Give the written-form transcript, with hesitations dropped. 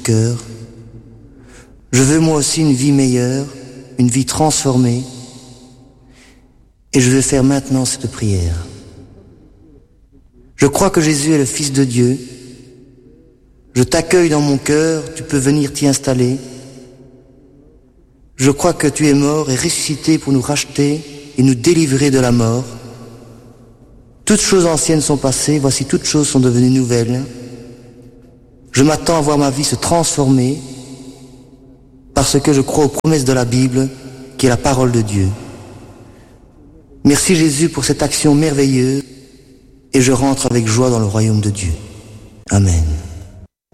cœur. Je veux moi aussi une vie meilleure, une vie transformée. Et je vais faire maintenant cette prière. Je crois que Jésus est le Fils de Dieu. Je t'accueille dans mon cœur, tu peux venir t'y installer. Je crois que tu es mort et ressuscité pour nous racheter et nous délivrer de la mort. Toutes choses anciennes sont passées, voici toutes choses sont devenues nouvelles. Je m'attends à voir ma vie se transformer parce que je crois aux promesses de la Bible, qui est la parole de Dieu. Merci Jésus pour cette action merveilleuse et je rentre avec joie dans le royaume de Dieu. Amen.